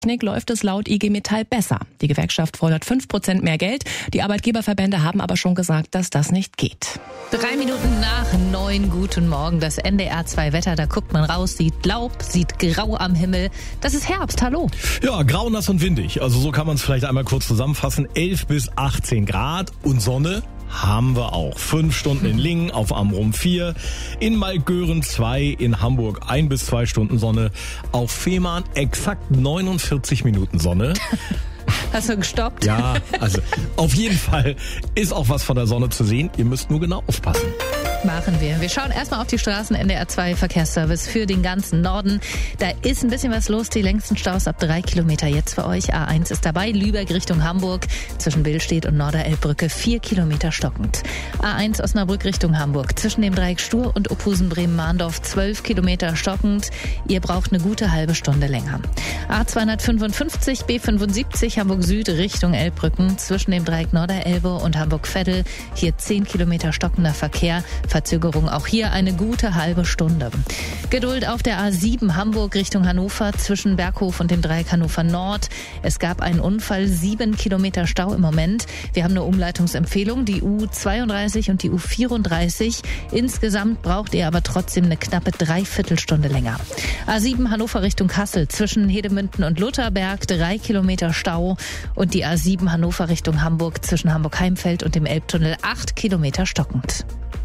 läuft es laut IG Metall besser. Die Gewerkschaft fordert 5% mehr Geld. Die Arbeitgeberverbände haben aber schon gesagt, dass das nicht geht. 3 Minuten nach 9, guten Morgen. Das NDR 2 Wetter, da guckt man raus, sieht Laub, sieht grau am Himmel. Das ist Herbst, hallo. Ja, grau, nass und windig. Also so kann man es vielleicht einmal kurz zusammenfassen. 11 bis 18 Grad und Sonne haben wir auch. 5 Stunden in Lingen, auf Amrum 4, in Maltgören 2, in Hamburg 1 bis 2 Stunden Sonne, auf Fehmarn exakt 49 Minuten Sonne. Hast du gestoppt? Ja, also auf jeden Fall ist auch was von der Sonne zu sehen. Ihr müsst nur genau aufpassen. Machen wir. Wir schauen erstmal auf die Straßen. NDR 2 Verkehrsservice für den ganzen Norden. Da ist ein bisschen was los. Die längsten Staus ab 3 Kilometer jetzt für euch. A1 ist dabei. Lübeck Richtung Hamburg. Zwischen Billstedt und Norderelbbrücke 4 Kilometer stockend. A1 Osnabrück Richtung Hamburg. Zwischen dem Dreieck Stur und Ophusen Bremen-Mahndorf 12 Kilometer stockend. Ihr braucht eine gute halbe Stunde länger. A255 B75 Hamburg Süd Richtung Elbbrücken. Zwischen dem Dreieck Norderelbe und Hamburg-Veddel. Hier 10 Kilometer stockender Verkehr. Verzögerung auch hier eine gute halbe Stunde. Geduld auf der A7 Hamburg Richtung Hannover zwischen Berghof und dem Dreieck Hannover Nord. Es gab einen Unfall, 7 Kilometer Stau im Moment. Wir haben eine Umleitungsempfehlung, die U32 und die U34. Insgesamt braucht ihr aber trotzdem eine knappe Dreiviertelstunde länger. A7 Hannover Richtung Kassel zwischen Hedemünden und Lutherberg 3 Kilometer Stau und die A7 Hannover Richtung Hamburg zwischen Hamburg-Heimfeld und dem Elbtunnel 8 Kilometer stockend.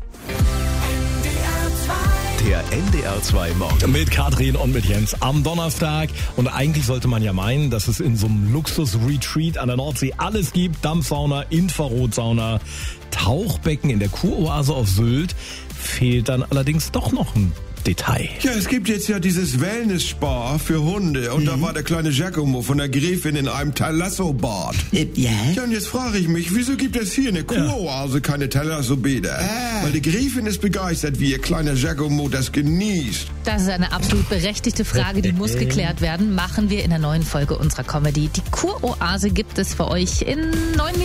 Der NDR 2 Morgen. Mit Katrin und mit Jens am Donnerstag. Und eigentlich sollte man ja meinen, dass es in so einem Luxus-Retreat an der Nordsee alles gibt. Dampfsauna, Infrarotsauna, Tauchbecken in der Kuroase auf Sylt. Fehlt dann allerdings doch noch ein Detail. Ja, es gibt jetzt ja dieses Wellness-Spa für Hunde und da war der kleine Giacomo von der Gräfin in einem Thalasso-Bad. Ja? Ja, und jetzt frage ich mich, wieso gibt es hier in der Kuroase keine Thalasso-Bäder? Weil die Gräfin ist begeistert, wie ihr kleiner Giacomo das genießt. Das ist eine absolut berechtigte Frage, die muss geklärt werden. Machen wir in der neuen Folge unserer Comedy. Die Kuroase gibt es für euch in 9 Minuten.